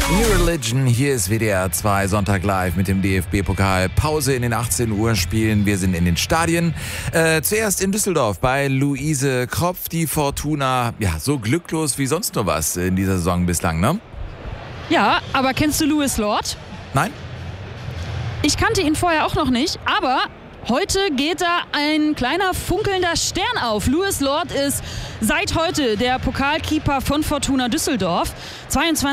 New Religion, hier ist WDR 2 Sonntag live mit dem DFB-Pokal. Pause in den 18 Uhr Spielen. Wir sind in den Stadien. Zuerst in Düsseldorf bei Luise Kropf. Die Fortuna, ja, so glücklos wie sonst nur was in dieser Saison bislang, ne? Ja, aber kennst du Louis Lord? Nein? Ich kannte ihn vorher auch noch nicht, aber heute geht da ein kleiner funkelnder Stern auf. Louis Lord ist seit heute der Pokalkeeper von Fortuna Düsseldorf. 22